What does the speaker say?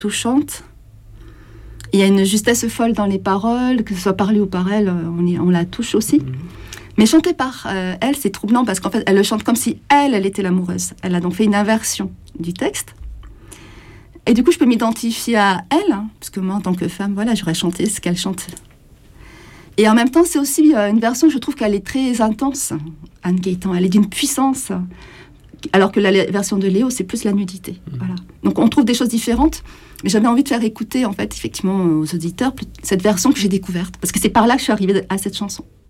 touchante. Il y a une justesse folle dans les paroles, que ce soit parlé ou par elle, on la touche aussi. Mais chanté par elle, c'est troublant parce qu'en fait, elle le chante comme si elle était l'amoureuse. Elle a donc fait une inversion du texte. Et du coup, je peux m'identifier à elle, parce que moi, en tant que femme, voilà, j'aurais chanté ce qu'elle chante. Et en même temps, c'est aussi une version, je trouve qu'elle est très intense, Anne Gaëtan. Elle est d'une puissance, alors que la version de Léo, c'est plus la nudité. Voilà. Donc, on trouve des choses différentes. Mais j'avais envie de faire écouter, en fait, effectivement, aux auditeurs, cette version que j'ai découverte. Parce que c'est par là que je suis arrivée à cette chanson.